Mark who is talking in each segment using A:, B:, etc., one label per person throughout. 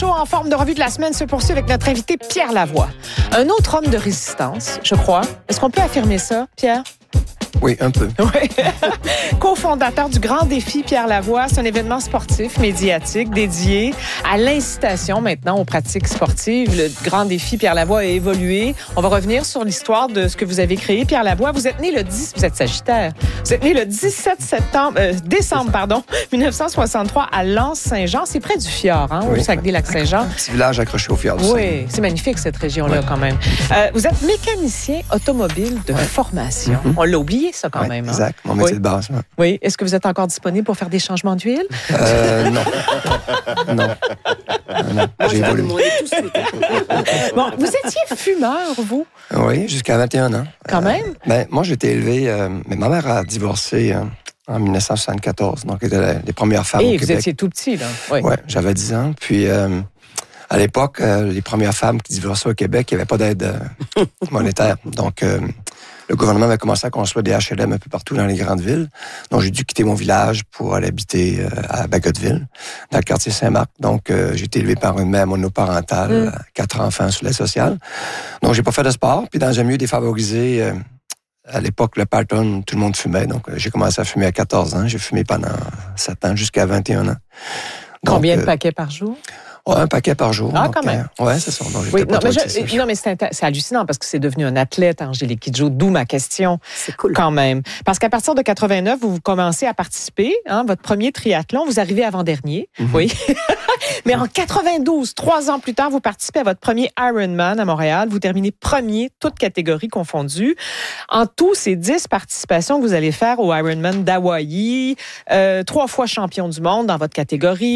A: En forme de revue de la semaine se poursuit avec notre invité Pierre Lavoie. Un autre homme de résistance, je crois. Est-ce qu'on peut affirmer ça, Pierre?
B: Oui, un peu.
A: Oui. Co-fondateur du Grand Défi Pierre Lavoie, c'est un événement sportif médiatique dédié à l'incitation maintenant aux pratiques sportives. Le Grand Défi Pierre Lavoie a évolué. On va revenir sur l'histoire de ce que vous avez créé, Pierre Lavoie. Vous êtes né vous êtes Sagittaire. Vous êtes né le 17 décembre 1963 à Lens-Saint-Jean. C'est près du fjord, au Saguenay-Lac-Saint-Jean.
B: Un petit village accroché au fjord.
A: Oui, c'est magnifique cette région-là quand même. Vous êtes mécanicien automobile de formation. On l'a oublié, ça, quand même.
B: Exact. Mon métier de base.
A: Oui. Est-ce que vous êtes encore disponible pour faire des changements d'huile?
B: Non. J'ai évolué.
A: Bon, vous étiez fumeur, vous?
B: Oui, jusqu'à 21 ans.
A: Quand même?
B: Moi, j'ai été élevé... mais ma mère a divorcé en 1974. Donc, elle était les premières femmes au Québec.
A: Vous étiez tout petit, là. Oui,
B: j'avais 10 ans. Puis... à l'époque, les premières femmes qui divorçaient au Québec, il n'y avait pas d'aide monétaire. Donc, le gouvernement avait commencé à construire des HLM un peu partout dans les grandes villes. Donc, j'ai dû quitter mon village pour aller habiter à Bagotville, dans le quartier Saint-Marc. Donc, j'ai été élevé par une mère monoparentale, 4 enfants sous l'aide sociale. Donc, j'ai pas fait de sport. Puis, dans un milieu défavorisé, à l'époque, le Parton, tout le monde fumait. Donc, j'ai commencé à fumer à 14 ans. J'ai fumé pendant 7 ans, jusqu'à 21 ans. Donc,
A: combien de paquets par jour?
B: Un paquet par jour.
A: Ah, quand même.
B: Oui, c'est ça. Donc,
A: mais c'est hallucinant parce que c'est devenu un athlète, Angélique Kidjo, d'où ma question.
C: C'est cool.
A: Quand même. Parce qu'à partir de 89, vous commencez à participer. Votre premier triathlon, vous arrivez avant-dernier. Oui. Mais en 92, 3 ans plus tard, vous participez à votre premier Ironman à Montréal. Vous terminez premier, toutes catégories confondues. En tout, c'est 10 participations que vous allez faire au Ironman d'Hawaï. 3 fois champion du monde dans votre catégorie,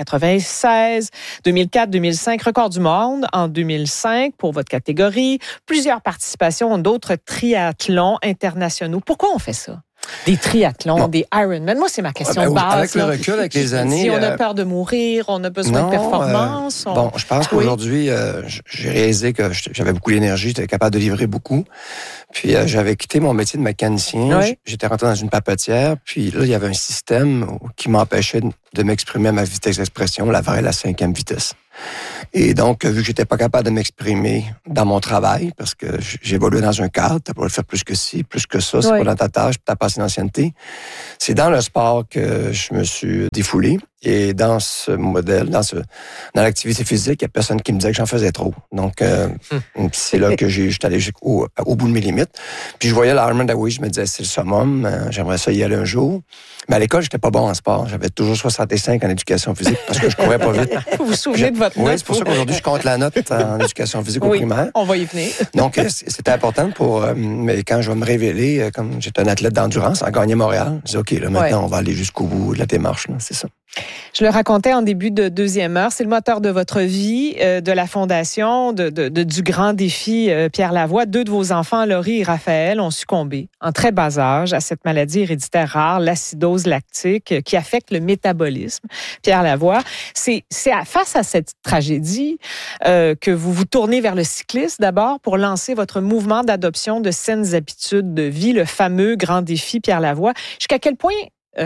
A: 1996. 2004, 2005, record du monde en 2005 pour votre catégorie. Plusieurs participations d'autres triathlons internationaux. Pourquoi on fait ça? Des triathlons, des Ironman. Moi, c'est ma question de base.
B: Avec le recul, avec les années...
A: Si on a peur de mourir, on a besoin de performance.
B: Je pense qu'aujourd'hui, j'ai réalisé que j'avais beaucoup d'énergie, j'étais capable de livrer beaucoup. Puis j'avais quitté mon métier de mécanicien. J'étais rentré dans une papetière. Puis là, il y avait un système qui m'empêchait de m'exprimer à ma vitesse d'expression, la vraie, la 5e vitesse. Et donc, vu que j'étais pas capable de m'exprimer dans mon travail, parce que j'évoluais dans un cadre, t'as pas le faire plus que ci, plus que ça, c'est pas dans ta tâche, t'as pas assez d'ancienneté. C'est dans le sport que je me suis défoulé. Et dans ce modèle, dans l'activité physique, il y a personne qui me disait que j'en faisais trop. Donc, c'est là que j'étais allé au bout de mes limites. Puis je voyais l'Ironman d'Hawaï, je me disais, c'est le summum, j'aimerais ça y aller un jour. Mais à l'école, j'étais pas bon en sport. J'avais toujours 65 en éducation physique parce que je courais pas vite.
A: Vous vous souvenez de votre note?
B: Oui, c'est pour ça qu'aujourd'hui, je compte la note en éducation physique au primaire.
A: On va y venir.
B: Donc, c'était important mais quand je vais me révéler, comme j'étais un athlète d'endurance, en gagner Montréal, je dis, OK, là, maintenant, on va aller jusqu'au bout de la démarche, là, c'est ça.
A: Je le racontais en début de deuxième heure, c'est le moteur de votre vie, de la fondation, du Grand Défi Pierre Lavoie. 2 de vos enfants, Laurie et Raphaël, ont succombé en très bas âge à cette maladie héréditaire rare, l'acidose lactique, qui affecte le métabolisme. Pierre Lavoie, c'est face à cette tragédie que vous vous tournez vers le cyclisme d'abord pour lancer votre mouvement d'adoption de saines habitudes de vie, le fameux Grand Défi Pierre Lavoie. Jusqu'à quel point...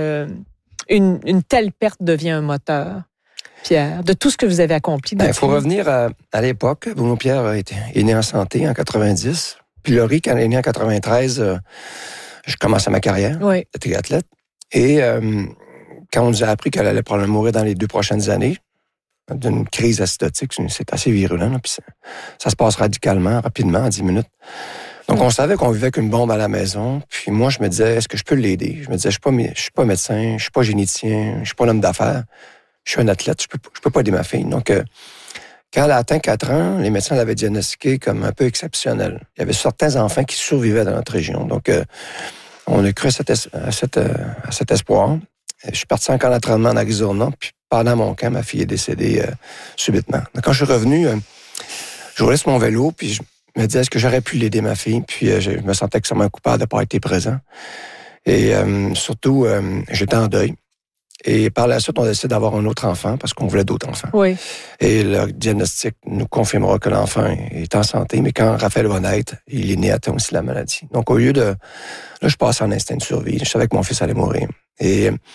A: Une telle perte devient un moteur, Pierre, de tout ce que vous avez accompli depuis?
B: Il faut revenir à l'époque. Bruno Pierre est né en santé en 90. Puis Laurie, quand elle est née en 93, je commençais ma carrière de triathlète. Et quand on nous a appris qu'elle allait probablement mourir dans les 2 prochaines années, d'une crise acidotique, c'est assez virulent. Là, puis ça se passe radicalement, rapidement, en 10 minutes. Donc, on savait qu'on vivait avec une bombe à la maison. Puis moi, je me disais, est-ce que je peux l'aider? Je me disais, je suis pas médecin, je suis pas généticien, je suis pas un homme d'affaires. Je suis un athlète, je peux pas aider ma fille. Donc, quand elle a atteint 4 ans, les médecins l'avaient diagnostiqué comme un peu exceptionnel. Il y avait certains enfants qui survivaient dans notre région. Donc, on a cru à cet espoir. Je suis parti en camp d'entraînement en Arizona, puis pendant mon camp, ma fille est décédée subitement. Donc, quand je suis revenu, je roulais sur mon vélo, puis je me disais, est-ce que j'aurais pu l'aider, ma fille? Puis je me sentais extrêmement coupable de ne pas être présent. Et surtout, j'étais en deuil. Et par la suite, on décide d'avoir un autre enfant parce qu'on voulait d'autres enfants.
A: Oui.
B: Et le diagnostic nous confirmera que l'enfant est en santé, mais quand Raphaël va naître, il est né atteint aussi de la maladie. Donc, au lieu de... Là, je passe en instinct de survie. Je savais que mon fils allait mourir. Et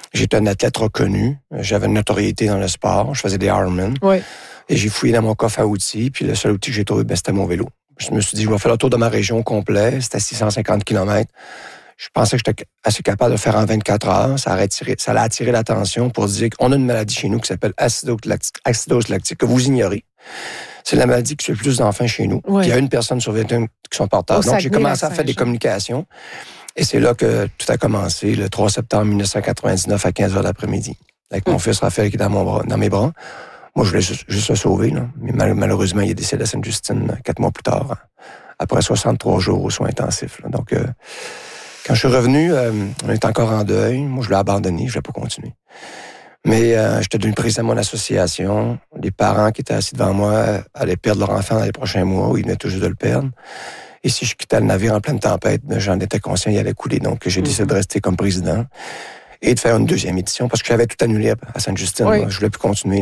B: J'étais un athlète reconnu. J'avais une notoriété dans le sport. Je faisais des Ironman.
A: Oui.
B: Et j'ai fouillé dans mon coffre à outils. Puis le seul outil que j'ai trouvé, c'était mon vélo. Je me suis dit, je vais faire le tour de ma région complet. C'était 650 km. Je pensais que j'étais assez capable de le faire en 24 heures. Ça allait attirer l'attention pour dire qu'on a une maladie chez nous qui s'appelle acidose lactique, que vous ignorez. C'est la maladie qui tue le plus d'enfants chez nous. Oui. Il y a une personne sur 21 qui sont porteurs. Donc, j'ai commencé à faire des communications. Et c'est là que tout a commencé, le 3 septembre 1999 à 15h l'après-midi. Avec mon fils Raphaël qui est dans mes bras. Moi, je voulais juste le sauver, là. Mais malheureusement, il est décédé à Sainte-Justine 4 mois plus tard, après 63 jours aux soins intensifs. Là. Donc, quand je suis revenu, on était encore en deuil. Moi, je l'ai abandonné, je ne voulais pas continuer. Mais j'étais devenu président de mon association. Les parents qui étaient assis devant moi allaient perdre leur enfant dans les prochains mois, où ils venaient tout juste de le perdre. Et si je quittais le navire en pleine tempête, j'en étais conscient, il allait couler. Donc, j'ai décidé de rester comme président et de faire une deuxième édition, parce que j'avais tout annulé à Sainte-Justine. Oui. Je voulais plus continuer.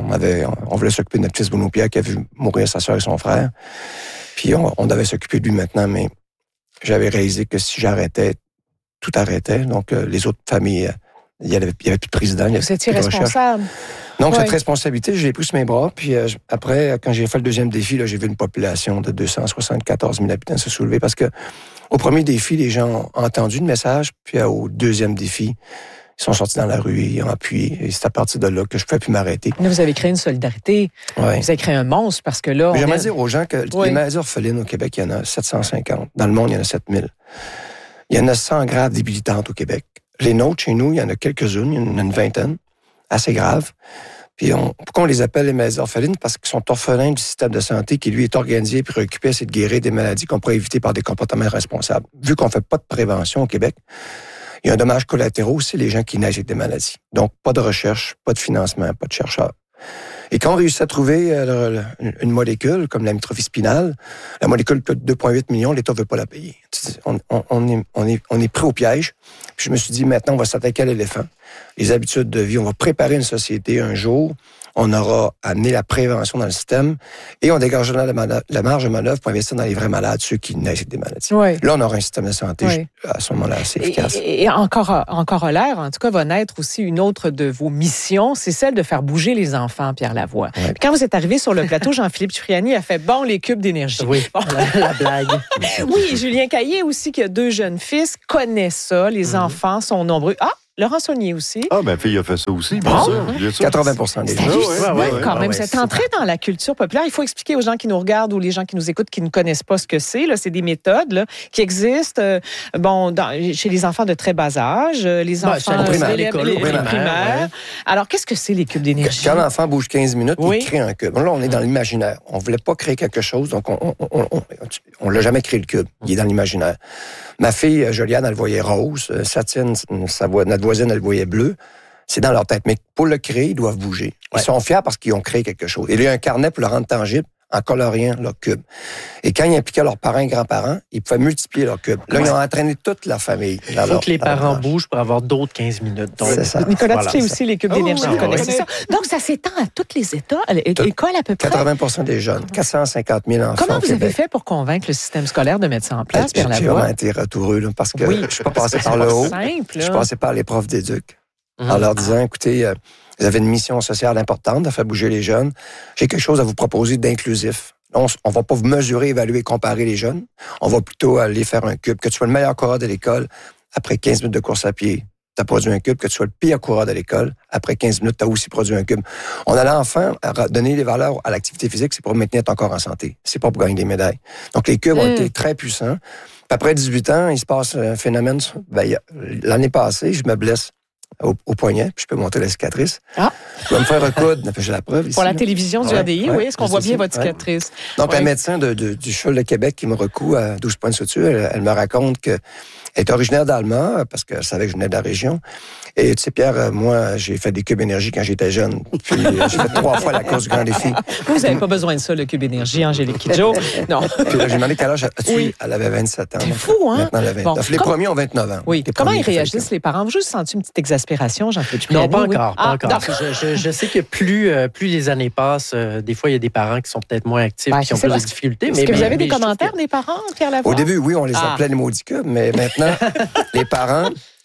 B: On voulait s'occuper de notre fils Bruno Pierre qui a vu mourir sa soeur et son frère. Puis on devait s'occuper de lui maintenant, mais j'avais réalisé que si j'arrêtais, tout arrêtait. Donc, les autres familles, il y avait plus de président.
A: Vous étiez responsable.
B: Donc, cette responsabilité, je l'ai pris sur mes bras. Puis après, quand j'ai fait le deuxième défi, là, j'ai vu une population de 274 000 habitants se soulever. Parce que au premier défi, les gens ont entendu le message. Puis au deuxième défi, ils sont sortis dans la rue, ils ont appuyé. Et c'est à partir de là que je ne pouvais plus m'arrêter.
A: Là, vous avez créé une solidarité. Ouais. Vous avez créé un monstre parce que là...
B: J'aimerais dire aux gens que les maladies orphelines au Québec, il y en a 750. Dans le monde, il y en a 7000. Il y en a 100 graves débilitantes au Québec. Les nôtres, chez nous, il y en a quelques-unes, il y en a une vingtaine, assez graves. Puis pourquoi on les appelle les maladies orphelines? Parce qu'ils sont orphelins du système de santé qui, lui, est organisé et préoccupé à essayer de guérir des maladies qu'on pourrait éviter par des comportements responsables. Vu qu'on ne fait pas de prévention au Québec, il y a un dommage collatéraux aussi, les gens qui naissent avec des maladies. Donc, pas de recherche, pas de financement, pas de chercheurs. Et quand on réussit à trouver une molécule comme l'amyotrophie spinale, la molécule coûte 2,8 millions, l'État ne veut pas la payer. On est pris au piège. Puis je me suis dit, maintenant, on va s'attaquer à l'éléphant. Les habitudes de vie, on va préparer une société un jour. On aura amené la prévention dans le système et on dégagera la marge de manœuvre pour investir dans les vrais malades, ceux qui naissent avec des maladies. Oui. Là, on aura un système de santé à ce moment-là assez efficace.
A: Et encore à l'air, en tout cas, va naître aussi une autre de vos missions, c'est celle de faire bouger les enfants, Pierre Lavoie. Oui. Quand vous êtes arrivé sur le plateau, Jean-Philippe Cipriani a fait les cubes d'énergie.
C: Oui, bon. la blague.
A: Oui, Julien Caillé aussi, qui a 2 jeunes fils, connaît ça. Les enfants sont nombreux. Laurent Saunier aussi.
D: Ah, ma fille a fait ça aussi, bien sûr.
B: 80% des gens.
A: Quand même, c'est entré dans la culture populaire. Il faut expliquer aux gens qui nous regardent ou les gens qui nous écoutent qui ne connaissent pas ce que c'est. Là, c'est des méthodes là, qui existent chez les enfants de très bas âge, les enfants primaires. Alors, qu'est-ce que c'est les cubes d'énergie?
B: Quand l'enfant bouge 15 minutes, il crée un cube. Là, on est dans l'imaginaire. On ne voulait pas créer quelque chose, donc on l'a jamais créé le cube. Il est dans l'imaginaire. Ma fille, Joliane, elle le voyait rose. Satine, notre voisine, elle le voyait bleu. C'est dans leur tête. Mais pour le créer, ils doivent bouger. Ils sont fiers parce qu'ils ont créé quelque chose. Et il y a un carnet pour le rendre tangible en coloriant leur cube. Et quand ils impliquaient leurs parents et grands-parents, ils pouvaient multiplier leur cube. Là, ils ont entraîné toute la famille.
C: Il faut que les parents bougent pour avoir d'autres 15 minutes. Donc,
B: c'est ça.
A: Nicolas, tu fais aussi les cubes d'énergie. Vous connaissez ça. Donc, ça s'étend à tous les États, écoles à peu près.
B: 80% des jeunes, 450 000 enfants.
A: Comment vous avez fait pour convaincre le système scolaire de mettre ça en place, Pierre Lavoie?
B: J'ai vraiment été retoureux, là, parce que je ne suis pas passé par le haut. Je suis passé par les profs d'éduc. En leur disant, écoutez, vous avez une mission sociale importante de faire bouger les jeunes. J'ai quelque chose à vous proposer d'inclusif. On ne va pas vous mesurer, évaluer, comparer les jeunes. On va plutôt aller faire un cube. Que tu sois le meilleur coureur de l'école, après 15 minutes de course à pied, tu as produit un cube. Que tu sois le pire coureur de l'école, après 15 minutes, tu as aussi produit un cube. On a l'enfant à donner des valeurs à l'activité physique, c'est pour maintenir ton corps en santé. C'est pas pour gagner des médailles. Donc, les cubes ont été très puissants. Puis après 18 ans, il se passe un phénomène. L'année passée, je me blesse au poignet, puis je peux montrer la cicatrice. Je vais me faire recoudre, j'ai la preuve ici.
A: Pour la télévision du RDI, oui, est-ce qu'on voit bien votre cicatrice?
B: Donc, la médecin du CHUL de Québec qui me recoud à 12 points de suture, elle me raconte qu'elle est originaire d'Allemagne, parce qu'elle savait que je venais de la région. Et tu sais, Pierre, moi, j'ai fait des cubes énergie quand j'étais jeune. Puis j'ai fait 3 fois la course du Grand Défi.
A: Vous n'avez pas besoin de ça, le cube énergie, Angélique Kidjo. Non.
B: Puis là, j'ai demandé quel âge elle avait 27 ans.
A: C'est fou, hein?
B: Maintenant, elle a 29. Bon, les premiers ont 29 ans.
A: Oui. Comment ils réagissent, les parents? Vous juste senti une petite exaspération, Jean-Philippe?
C: Non, pas encore. Je sais que plus les années passent, des fois, il y a des parents qui sont peut-être moins actifs, qui ont plus de difficultés.
A: Est-ce que vous avez des commentaires des parents, Pierre Lavoie?
B: Au début, oui, on les appelait les maudits cubes, mais maintenant, les parents,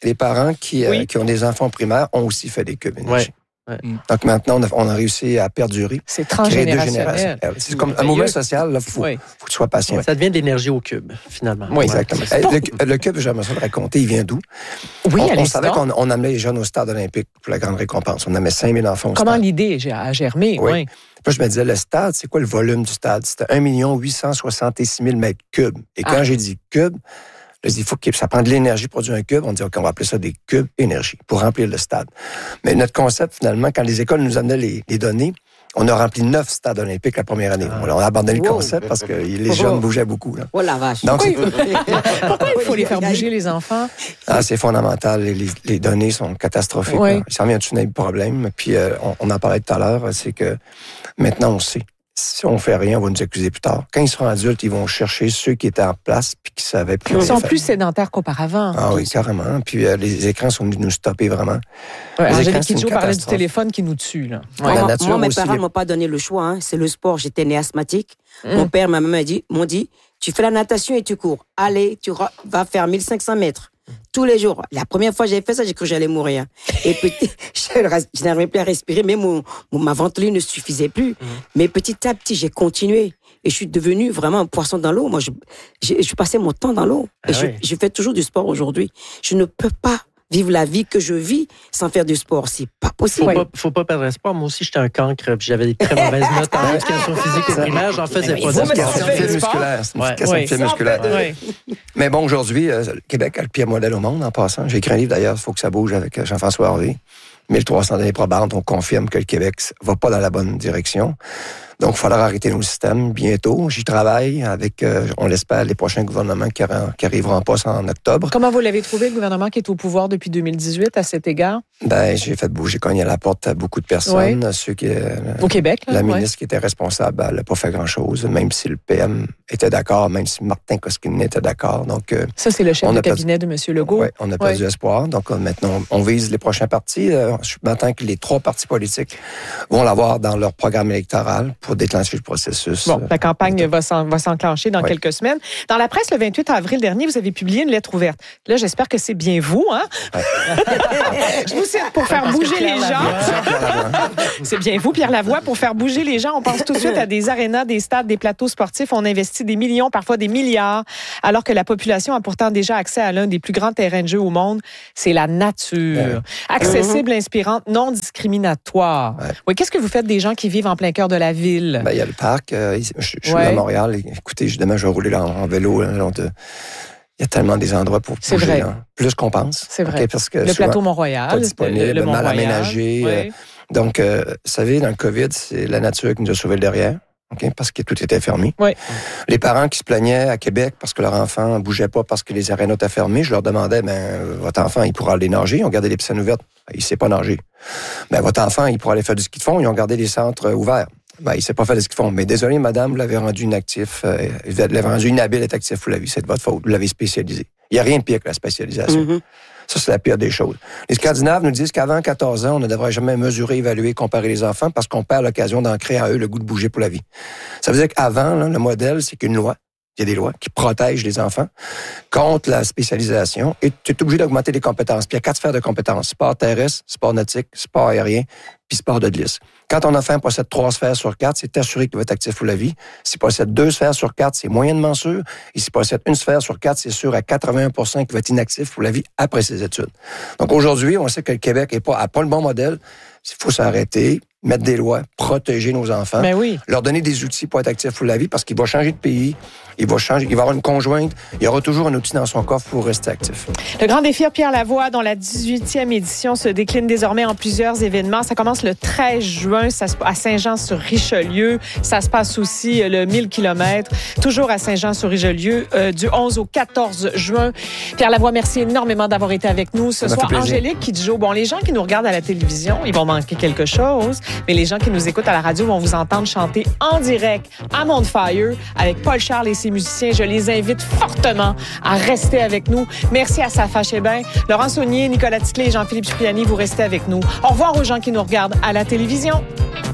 B: les parents qui ont des enfants primaires ont aussi fait des cubes énergie.
C: Ouais.
B: Donc maintenant, on a réussi à perdurer.
A: C'est transgénérationnel.
B: C'est comme un mouvement social, il faut que tu sois patient.
C: Ouais. Ça devient de l'énergie au cube, finalement.
B: Oui, exactement. Le cube, j'aimerais ça le raconter, il vient d'où?
A: Oui,
B: on savait qu'on amenait les jeunes au stade olympique pour la grande récompense. On amenait 5000 enfants au stade.
A: Comment l'idée a germé? Oui.
B: Puis je me disais, le stade, c'est quoi le volume du stade? C'était 1 866 000 mètres cubes. Et quand j'ai dit cube, je dis, il faut que ça prend de l'énergie pour produire un cube. On dit, OK, on va appeler ça des cubes énergie pour remplir le stade. Mais notre concept, finalement, quand les écoles nous amenaient les données, on a rempli 9 stades olympiques la première année. On a abandonné le concept parce que les jeunes bougeaient beaucoup. Là.
E: Oh la vache.
A: Donc, pourquoi il faut les faire bouger, les enfants?
B: C'est fondamental. Les données sont catastrophiques. Il s'en vient un tsunami de problème. Puis, on en parlait tout à l'heure, c'est que maintenant, on sait. Si on fait rien, on va nous accuser plus tard. Quand ils seront adultes, ils vont chercher ceux qui étaient en place puis qui savaient plus.
A: Ils sont plus sédentaires qu'auparavant.
B: Ah oui, carrément. Puis les écrans sont venus nous stopper vraiment.
A: Angélique Kidjo parlait du téléphone qui nous tue. Là.
E: Moi, mes parents ne m'ont pas donné le choix. Hein. C'est le sport. J'étais né asthmatique. Mon père, ma maman m'ont dit, tu fais la natation et tu cours. Allez, tu vas faire 1500 mètres. Tous les jours. La première fois que j'ai fait ça, j'ai cru que j'allais mourir. Et je n'arrivais plus à respirer, mais ma ventoline ne suffisait plus. Mais petit à petit, j'ai continué. Et je suis devenu vraiment un poisson dans l'eau. Moi, je passais mon temps dans l'eau. Et je fais toujours du sport aujourd'hui. Je ne peux pas vivre la vie que je vis sans faire du sport. C'est pas possible.
C: Faut pas perdre espoir. Moi aussi, j'étais un cancre, puis j'avais des très mauvaises notes en éducation physique au primaire. J'en faisais pas de sport.
B: C'est une question de fil musculaire. Mais bon, aujourd'hui, le Québec a le pire modèle au monde, en passant. J'ai écrit un livre, d'ailleurs, il faut que ça bouge, avec Jean-François Harvey. 1300 années probantes, on confirme que le Québec va pas dans la bonne direction. Donc, il faudra arrêter nos systèmes bientôt. J'y travaille avec, on l'espère, les prochains gouvernements qui arriveront en poste en octobre.
A: Comment vous l'avez trouvé, le gouvernement qui est au pouvoir depuis 2018 à cet égard?
B: J'ai fait bouger, cogner à la porte à beaucoup de personnes. Ceux qui,
A: au Québec, là,
B: la ministre qui était responsable, elle n'a pas fait grand-chose, même si le PM était d'accord, même si Martin Koskinen était d'accord. Donc,
A: ça, c'est le chef de cabinet de M. Legault.
B: Oui, on a perdu espoir. Donc, maintenant, on vise les prochains partis. Je m'attends que les 3 partis politiques vont l'avoir dans leur programme électoral pour déclencher le processus.
A: Bon, la campagne va s'enclencher dans quelques semaines. Dans la presse, le 28 avril dernier, vous avez publié une lettre ouverte. Là, j'espère que c'est bien vous, hein? Je vous cite pour faire bouger les gens. C'est bien vous, Pierre Lavoie, pour faire bouger les gens. On pense tout de suite à des arénas, des stades, des plateaux sportifs. On investit des millions, parfois des milliards, alors que la population a pourtant déjà accès à l'un des plus grands terrains de jeu au monde. C'est la nature. Accessible, inspirante, non discriminatoire. Oui, qu'est-ce que vous faites des gens qui vivent en plein cœur de la ville?
B: Il y a le parc. Je suis à Montréal. Écoutez, demain, je vais rouler en vélo. Il y a tellement des endroits pour bouger. Plus qu'on pense.
A: C'est vrai.
B: Parce que
A: le plateau Mont-Royal.
B: Pas disponible,
A: le
B: mal aménagé. Donc, vous savez, dans le COVID, c'est la nature qui nous a sauvé le derrière. Parce que tout était fermé. Les parents qui se plaignaient à Québec parce que leur enfant ne bougeait pas parce que les arénas étaient fermés, je leur demandais, votre enfant, il pourra aller nager. Ils ont gardé les piscines ouvertes. Il ne sait pas nager. Votre enfant, il pourra aller faire du ski de fond. Ils ont gardé les centres ouverts. Il ne sait pas faire de ski de fond. Mais désolé, madame, vous l'avez rendu inactif. Vous l'avez rendu inhabile d'être actif. Vous l'avez, c'est de votre faute. Vous l'avez spécialisé. Il n'y a rien de pire que la spécialisation. Ça, c'est la pire des choses. Les Scandinaves nous disent qu'avant 14 ans, on ne devrait jamais mesurer, évaluer, comparer les enfants parce qu'on perd l'occasion d'ancrer en eux le goût de bouger pour la vie. Ça veut dire qu'avant, le modèle, c'est qu'une loi, il y a des lois qui protègent les enfants contre la spécialisation et tu es obligé d'augmenter les compétences. Puis il y a 4 sphères de compétences. Sport terrestre, sport nautique, sport aérien, puis sport de glisse. Quand ton enfant possède 3 sphères sur 4, c'est assuré qu'il va être actif pour la vie. S'il possède 2 sphères sur 4, c'est moyennement sûr. Et s'il possède 1 sphère sur 4, c'est sûr à 81% qu'il va être inactif pour la vie après ses études. Donc aujourd'hui, on sait que le Québec n'a pas le bon modèle. Il faut s'arrêter, mettre des lois, protéger nos enfants, leur donner des outils pour être actifs pour la vie parce qu'il va changer de pays, il va avoir une conjointe, il y aura toujours un outil dans son coffre pour rester actif.
A: Le grand défi à Pierre Lavoie, dont la 18e édition se décline désormais en plusieurs événements. Ça commence le 13 juin à Saint-Jean-sur-Richelieu. Ça se passe aussi le 1000 km, toujours à Saint-Jean-sur-Richelieu, du 11 au 14 juin. Pierre Lavoie, merci énormément d'avoir été avec nous ce soir. Angélique Kidjo, les gens qui nous regardent à la télévision, ils vont manquer quelque chose, mais les gens qui nous écoutent à la radio vont vous entendre chanter en direct à Montfire avec Paul Charles et ses musiciens. Je les invite fortement à rester avec nous. Merci à Safa Chébin, Laurent Saunier, Nicolas Ticlé et Jean-Philippe Cipriani. Vous restez avec nous. Au revoir aux gens qui nous regardent à la télévision.